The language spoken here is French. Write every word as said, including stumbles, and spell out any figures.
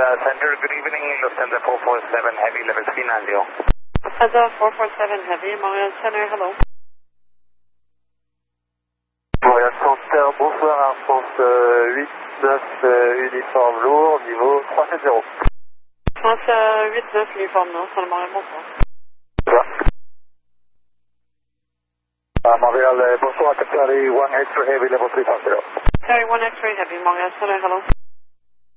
Center, good evening, Lufthansa four four seven Heavy, level three nine zero. Lufthansa four four seven Heavy, Montréal Center, hello. Montréal Center, bonsoir, Air France euh, huit neuf euh, uniforme lourd, niveau trois sept zéro. France euh, huit neuf uniforme lourd, sur le Montréal, bonsoir. Bonsoir. Uh, Montréal, uh, bonsoir, Qatari one X-ray Heavy, level three five zero. Qatari one X-ray Heavy, Montréal Center, hello.